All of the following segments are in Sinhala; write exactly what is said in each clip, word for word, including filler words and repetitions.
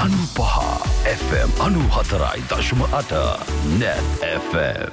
අනු පහ එෆ් එම් අනු හතරයි දශම අට net එෆ් එම්.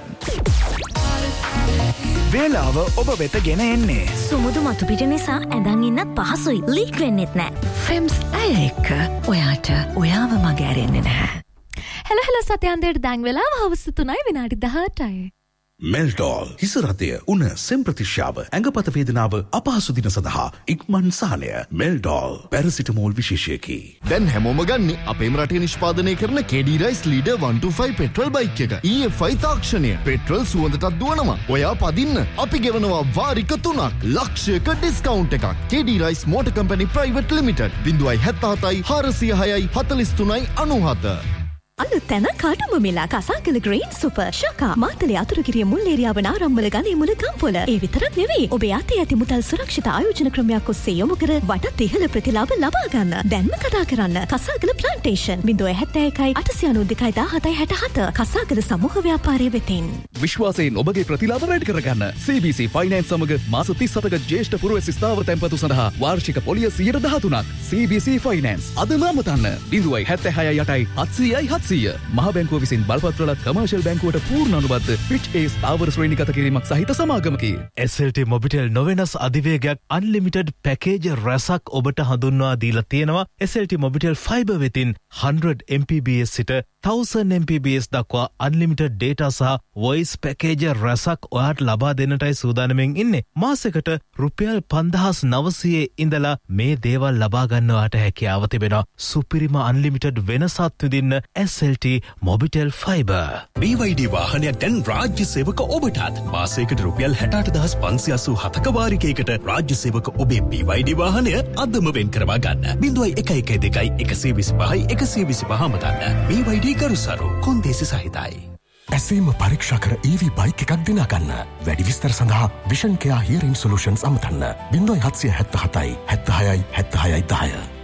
වේලාව ඔබ වෙත ගෙන එන්නේ සුමුදු මතු පිට නිසා ඇඳන් ඉන්නත් පහසුයි. ලීක් වෙන්නෙත් නෑ. ෆෙම්ස් ඇය එක්ක ඔයාට ඔයාව මග ඇරෙන්නේ නැහැ. හෙල හෙල සතයන්දේට දැන් වෙලාව හවස තුනයි විනාඩි දහඅටයි. මෙල්ටෝල් හිසරතය උන සෙම්ප්‍රතිශ්‍යාව ඇඟපත වේදනාව අපහසු දින සඳහා ඉක්මන් සහනය මෙල්ටෝල් පැරසිටමෝල් විශේෂයකි. දැන් හැමෝම ගන්නේ අපේම රටේ නිෂ්පාදනය කරන කෙඩි rice leader one twenty-five petrol bike එක. E F I තාක්ෂණය පෙට්‍රල් සුවඳටත් දුවනවා. ඔයා පදින්න අපි ගෙවනවා වාරික තුනක් ලක්ෂයක ඩිස්කවුන්ට් එකක්. කෙඩි rice motor company private limited zero seven seven four zero six four three nine nine seven. අලුත් තැන කටුඹ මිලා කසාකල ග්‍රීන් සුපර් ශකා මාතලේ අතුරුගිරිය මුල් ඒරියාව නාරම්මල ගනේ මුල ගම්පොළ. ඒ විතරක් නෙවෙයි ඔබේ අතේ ඇති මුදල් සුරක්ෂිත ආයෝජන ක්‍රමයක් ඔස්සේ යොමු කර වටත් ඉහළ ප්‍රතිලාභ ලබා ගන්න. දැන්ම කතා කරන්න කසාකල plantation zero seven one one eight nine two one seven six seven කසාකල සමූහ ව්‍යාපාරය වෙතින්. විශ්වාසයෙන් ඔබගේ ප්‍රතිලාභ වැඩි කරගන්න C B C ෆයිනෑන්ස් සමග මාස තිස් හතක ජ්‍යෙෂ්ඨ පුරවැසි ස්ථාවර තැන්පතු සඳහා වාර්ෂික පොලිය one hundred thirteen ක්. C B C ෆයිනෑන්ස් අදම අමතන්න zero seven six eight seven seven මහ බැංකුව විසින් බලපත්‍රවල කමර්ෂල් බැංකුවට පූර්ණ අනුබද්ධ ෆිච් ඒ ස්ථාවර ශ්‍රේණිගත කිරීමක් සහිත සමාගමකි. S L T Mobitel නොවෙනස් අධිවේගයක් unlimited package රැසක් ඔබට හඳුන්වා දීලා තියෙනවා. S L T Mobitel fibre වෙතින් one hundred M P B S සිට one thousand M P B S දක්වා අන්ලිමිටඩ් ඩේටා සහ වොයිස් පැකේජ් රැසක් ඔයාට ලබා දෙන්නටයි සූදානමින් ඉන්නේ. මාසෙකට රුපියල් පන්දාස් නවසිය ඉඳලා මේ දේවල් ලබා ගන්නවාට හැකියාව තිබෙනවා. සුපිරිම අන්ලිමිටඩ් වෙනසත් විඳින්න S L T Mobitel fibre. B Y D වාහනයක් දැන් රාජ්‍ය සේවක ඔබටත් මාසයකට රුපියල් හැටඅට දහස් පන්සිය අසූ හතක වාරිකයකට රාජ්‍ය සේවක ඔබේ B Y D වාහනය අදම වෙන් කරවා ගන්න. zero one one two one one one five one five අමතන්න. B Y D කරුසරු කොන්දේසි සහිතයි. ඇසීම පරීක්ෂා කර E V බයික් එකක් දිනා ගන්න. වැඩි විස්තර සඳහා Vision Care Hearing Solutions අමතන්න. zero seven seven seven seven six six six six